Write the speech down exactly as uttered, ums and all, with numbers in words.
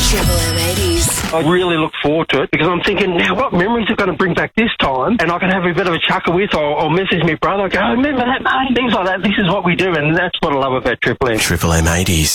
Triple M eighties. I really look forward to it because I'm thinking, now what memories are going to bring back this time? And I can have a bit of a chuckle with or, or message my brother, go, oh, remember that, mate? Things like that. This is what we do, and that's what I love about Triple M. Triple M eighties.